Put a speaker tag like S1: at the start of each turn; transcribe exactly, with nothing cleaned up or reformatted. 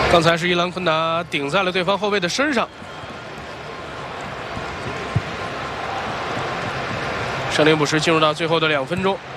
S1: 刚才是伊朗昆达顶在了对方后卫的身上。胜利补时进入到最后的两分钟。